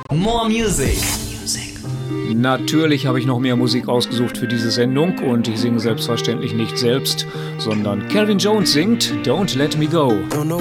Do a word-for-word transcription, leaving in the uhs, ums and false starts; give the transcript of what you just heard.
More Music. Natürlich habe ich noch mehr Musik ausgesucht für diese Sendung und ich singe selbstverständlich nicht selbst, sondern Calvin Jones singt Don't Let Me Go.